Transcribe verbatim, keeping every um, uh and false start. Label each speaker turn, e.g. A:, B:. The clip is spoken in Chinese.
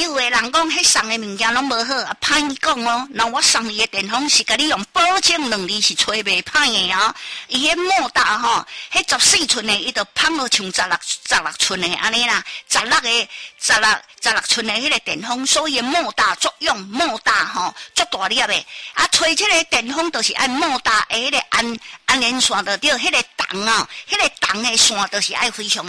A: 有诶人讲，迄送诶物件拢无好，啊，歹讲哦。那我送你诶电风是甲你用保证两年是吹袂歹诶哦。伊迄莫大吼，迄十四寸诶，伊就芳到像十六十六寸诶安尼啦，十六个十六十六寸诶迄个电风，所以莫大作用莫大吼，足大粒诶。啊，吹即个电风就是按莫大诶迄个安安连线着着，迄个重哦，迄个重诶线就是爱非常。